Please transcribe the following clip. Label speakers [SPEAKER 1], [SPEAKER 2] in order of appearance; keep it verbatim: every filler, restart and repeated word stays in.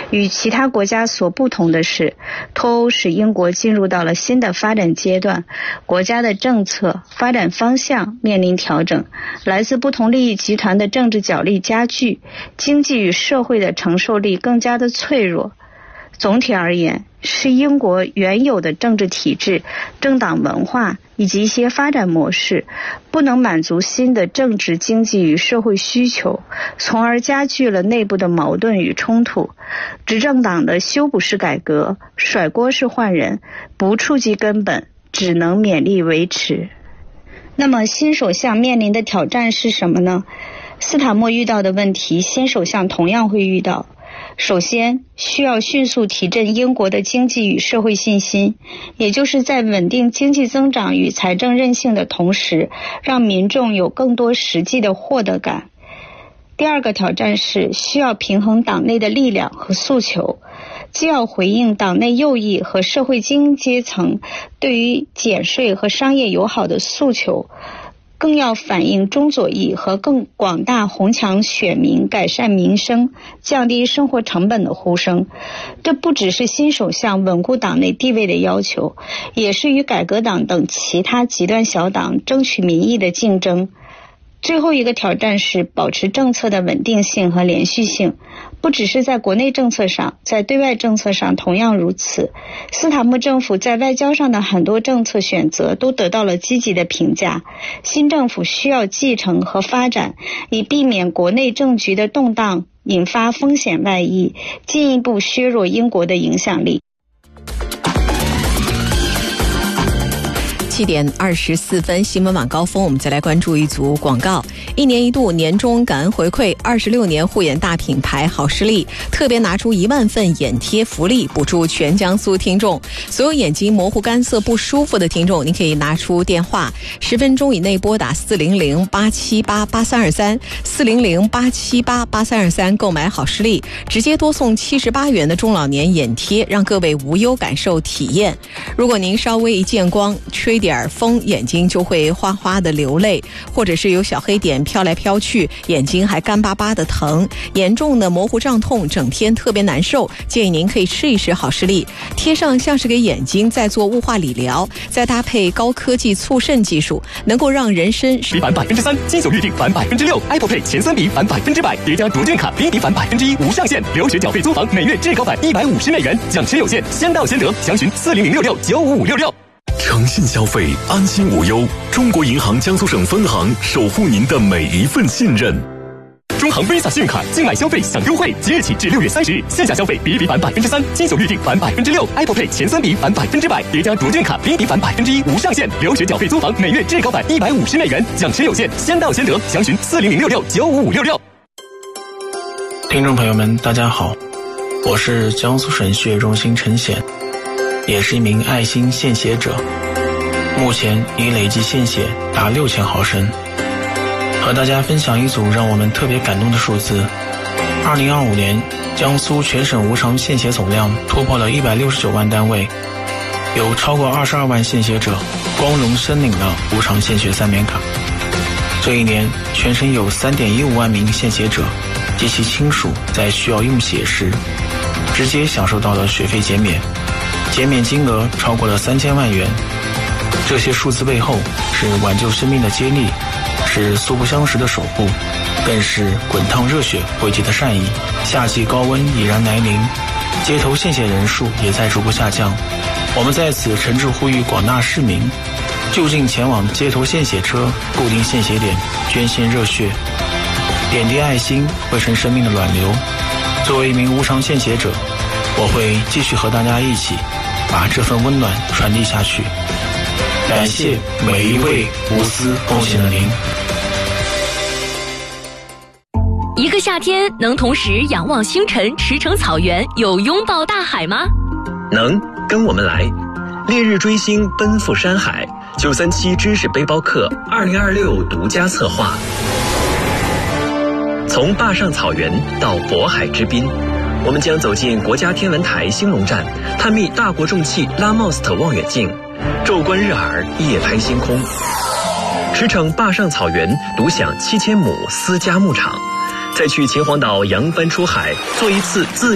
[SPEAKER 1] 与其他国家所不同的是，脱欧使英国进入到了新的发展阶段，国家的政策发展方向面临调整，来自不同利益集团的政治角力加剧，经济与社会的承受力更加的脆弱。总体而言，是英国原有的政治体制、政党文化以及一些发展模式不能满足新的政治、经济与社会需求，从而加剧了内部的矛盾与冲突。执政党的修补式改革、甩锅式换人，不触及根本，只能勉力维持。那么新首相面临的挑战是什么呢？斯塔默遇到的问题，新首相同样会遇到。首先，需要迅速提振英国的经济与社会信心，也就是在稳定经济增长与财政韧性的同时，让民众有更多实际的获得感。第二个挑战是需要平衡党内的力量和诉求，既要回应党内右翼和社会精英阶层对于减税和商业友好的诉求，更要反映中左翼和更广大红墙选民改善民生、降低生活成本的呼声。这不只是新首相稳固党内地位的要求，也是与改革党等其他极端小党争取民意的竞争。最后一个挑战是保持政策的稳定性和连续性，不只是在国内政策上，在对外政策上同样如此。斯塔默政府在外交上的很多政策选择都得到了积极的评价，新政府需要继承和发展，以避免国内政局的动荡引发风险外溢，进一步削弱英国的影响力。
[SPEAKER 2] 七点二十四分，新闻晚高峰，我们再来关注一组广告。一年一度年终感恩回馈，二十六年护眼大品牌好视力特别拿出一万份眼贴福利，补助全江苏听众。所有眼睛模糊干涩不舒服的听众，您可以拿出电话，十分钟以内拨打四零零八七八八三二三四零零八七八八三二三购买好视力，直接多送七十八元的中老年眼贴，让各位无忧感受体验。如果您稍微一见光，吹点风，眼睛就会哗哗的流泪，或者是有小黑点飘来飘去，眼睛还干巴巴的疼，严重的模糊胀痛，整天特别难受。建议您可以试一试好视力，贴上像是给眼睛在做雾化理疗，再搭配高科技促渗技术，能够让人参
[SPEAKER 3] 比返百分之三，金九预定返百分之六 ，Apple Pay 前三笔返百分之百，叠加卓健卡第一笔返百分之一，无上限，留学缴费租房每月至高返一百五十美元，奖池有限，先到先得，详询四零零六六九五五六六。
[SPEAKER 4] 诚信消费，安心无忧。中国银行江苏省分行守护您的每一份信任。
[SPEAKER 3] 中行 Visa 信用卡境外消费享优惠，即日起至六月三十日，线下消费比一笔返百分之三，金九预定返百分之六 ，Apple Pay 前三笔返百分之百，叠加卓健卡第一笔返百分之一，无上限，留学缴费租房每月至高返一百五十美元，奖池有限，先到先得，详询四零零六六九五五六六。
[SPEAKER 5] 听众朋友们，大家好，我是江苏省血液中心陈显，也是一名爱心献血者，目前已累计献血达六千毫升。和大家分享一组让我们特别感动的数字：二零二五年，江苏全省无偿献血总量突破了一百六十九万单位，有超过二十二万献血者光荣申领了无偿献血三免卡。这一年，全省有三点一五万名献血者及其亲属在需要用血时，直接享受到了血费减免。减免金额超过了三千万元，这些数字背后是挽救生命的接力，是素不相识的守护，更是滚烫热血汇集的善意。夏季高温已然来临，街头献血人数也在逐步下降。我们在此诚挚呼吁广大市民，就近前往街头献血车固定献血点捐献热血，点滴爱心汇成生命的暖流。作为一名无偿献血者，我会继续和大家一起把这份温暖传递下去。感谢每一位无私奉献的您。
[SPEAKER 6] 一个夏天能同时仰望星辰、驰骋草原，又拥抱大海吗？
[SPEAKER 7] 能，跟我们来。烈日追星，奔赴山海。九三七知识背包客二零二六独家策划，从坝上草原到渤海之滨，我们将走进国家天文台兴隆站，探秘大国重器拉莫斯特望远镜，昼观日洱，夜拍星空。驰骋坝上草原，独享七千亩私家牧场，再去秦皇岛扬帆出海，做一次自